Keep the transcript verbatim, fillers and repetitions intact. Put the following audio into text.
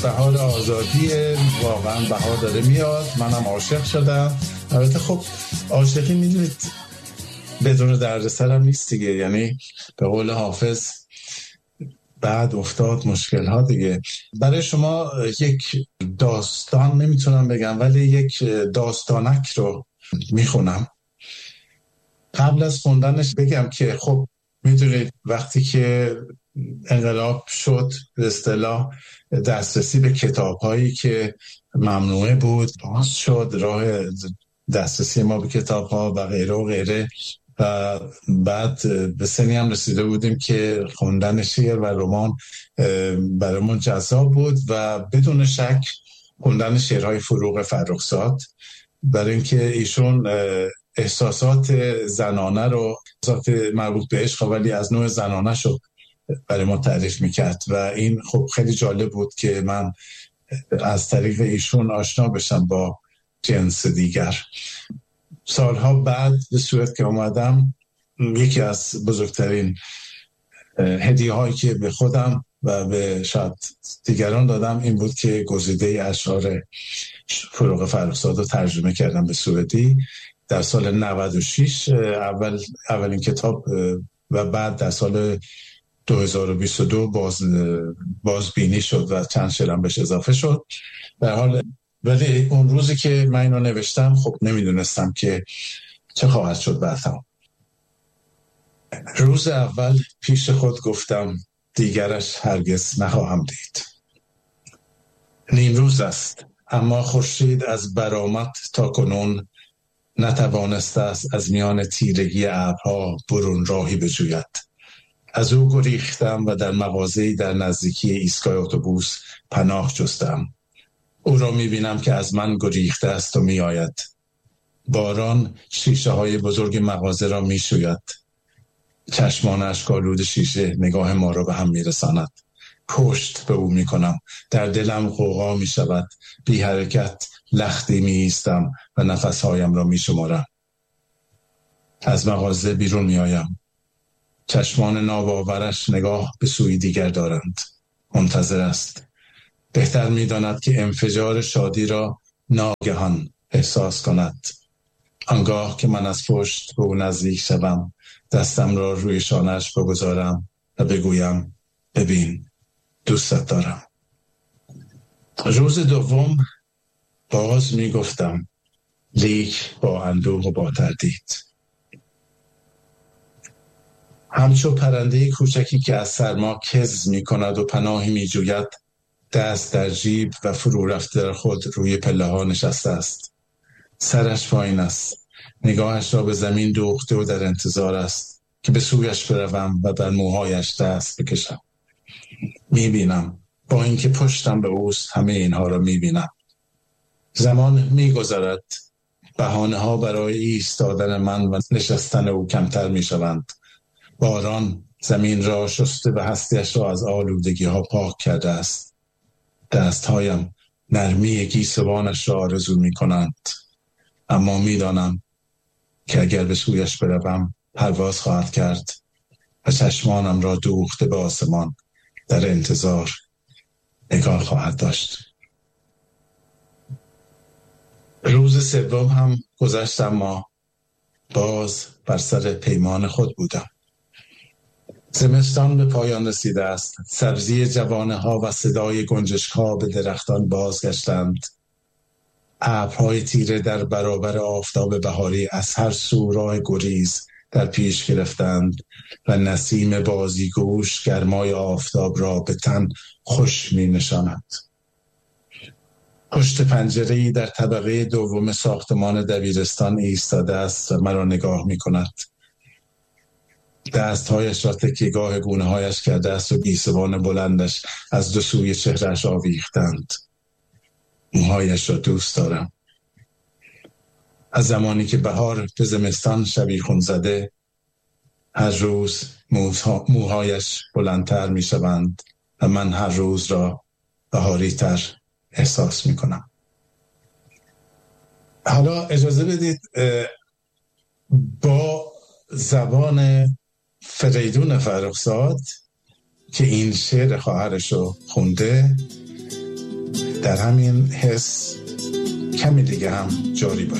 بهار آزادی، واقعا بهار داره میاد، منم عاشق شدم. البته خب عاشقی میدونید بدون دردسر هم نیست دیگه، یعنی به قول حافظ بعد افتاد مشکل ها دیگه. برای شما یک داستان نمیتونم بگم ولی یک داستانک رو میخونم. قبل از خوندنش بگم که خب میدونید وقتی که انقلاب شد به اصطلاح دسترسی به کتاب هایی که ممنوعه بود باز شد، راه دسترسی ما به کتاب ها و غیره و غیره، و بعد به سنی هم رسیده بودیم که خوندن شعر و رمان برامون جذاب بود و بدون شک خوندن شعرهای فروغ فرخزاد، برای اینکه ایشون احساسات زنانه رو، احساسات مربوط به عشق ولی از نوع زنانه شو برای ما تعریف میکرد و این خب خیلی جالب بود که من از طریق ایشون آشنا بشم با جنس دیگر. سالها بعد به سوئد که اومدم، یکی از بزرگترین هدیه هایی که به خودم و به شاید دیگران دادم این بود که گزیده اشعار فروغ فرخزاد رو ترجمه کردم به سوئدی در سال نود و شش، اول اولین کتاب، و بعد در سال دو هزار و بیست و دو باز بازبینی شد و چند شعرم بهش اضافه شد. در حال ولی اون روزی که من اینو نوشتم خب نمیدونستم که چه خواهد شد بعدها. روز اول پیش خود گفتم دیگرش هرگز نخواهم دید. نیم روز است اما خورشید از برآمد تا کنون نتوانسته است از میان تیرگی ابرها برون راهی بجوید. از او گریختم و در مغازه‌ای در نزدیکی ایستگاه اتوبوس پناه جستم. او را می‌بینم که از من گریخته است و می‌آید. باران شیشه های بزرگ مغازه را می‌شوید. چشمانش آلود شیشه نگاه ما را به هم می‌رساند. پشت به او می‌کنم. در دلم غوغا می‌شود. بی حرکت لختی می‌ایستم و نفس‌هایم را می‌شمارم. از مغازه بیرون می‌آیم. چشمان ناباورش نگاه به سوی دیگر دارند. منتظر است. بهتر می‌داند که انفجار شادی را ناگهان احساس کند. آنگاه که من از پشت به او نزدیک شوم، دستم را روی شانه‌اش بگذارم و بگویم ببین دوستت دارم. روز دوم باز می‌گفتم، لیک با اندوه و با تردید. همچو پرنده کوچکی که از سرما کز می کند و پناهی می جوید، دست در جیب و فرو رفته در خود روی پله ها نشسته است. سرش پایین است. نگاهش را به زمین دوخته و در انتظار است که به سویش بروم و در موهایش دست بکشم. می بینم. با اینکه پشتم به اوست همه اینها را می بینم. زمان می گذرد. بهانه ها برای ایستادن من و نشستن او کمتر می شوند. باران زمین را شسته و هستیش را از آلودگی ها پاک کرده است. دستهایم نرمی گیسوانش را آرزو می کنند. اما می دانم که اگر به سویش بروم پرواز خواهد کرد و چشمانم را دوخته به آسمان در انتظار نگاه خواهد داشت. روز سوم هم گذشت اما باز بر سر پیمان خود بودم. زمستان به پایان رسیده است. سبزی جوانه ها و صدای گنجشک ها به درختان بازگشتند. ابرهای تیره در برابر آفتاب بهاری از هر سو راه گریز در پیش گرفتند و نسیم بازیگوش گرمای آفتاب را به تن خوش می نشاند. پشت پنجره‌ای در طبقه دوم ساختمان دبیرستان ایستاده است و مرا نگاه می کند. دستهایش را تکیه‌گاه گونه‌هایش کرده است و گیسوان بلندش از دو سوی چهرهش آویختند. موهایش را دوست دارم. از زمانی که بهار به زمستان شبیخون زده، هر روز موهایش بلندتر می شوند و من هر روز را بهاری تر احساس می کنم. حالا اجازه بدید با زبان فریدون فرخزاد که این شعر خواهرش رو خونده در همین حس کمی دیگه هم جاری باشیم.